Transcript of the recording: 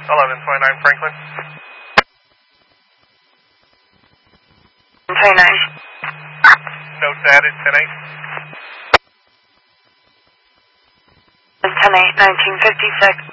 1129 Franklin. 29. Notes added, 10-8. 10-8, 1956.